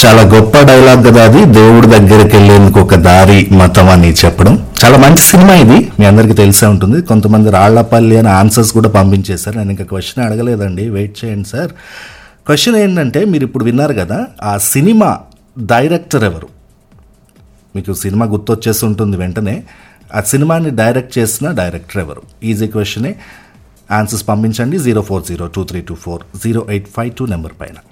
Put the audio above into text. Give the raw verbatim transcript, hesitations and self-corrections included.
చాలా గొప్ప డైలాగ్ కదా అది, దేవుడి దగ్గరికి వెళ్ళేందుకు ఒక దారి మతం అని చెప్పడం. చాలా మంచి సినిమా ఇది, మీ అందరికీ తెలిసే ఉంటుంది. కొంతమంది రాళ్లపల్లి అని ఆన్సర్స్ కూడా పంపించేశారు. నేను ఇంకా క్వశ్చన్ అడగలేదండి, వెయిట్ చేయండి సార్. క్వశ్చన్ ఏంటంటే, మీరు ఇప్పుడు విన్నారు కదా, ఆ సినిమా డైరెక్టర్ ఎవరు? మీకు సినిమా గుర్తొచ్చేసి ఉంటుంది వెంటనే. ఆ సినిమాని డైరెక్ట్ చేసిన డైరెక్టర్ ఎవరు? ఈజీ క్వశ్చనే. ఆన్సర్స్ పంపించండి zero four zero two three two four zero eight five two number పైన.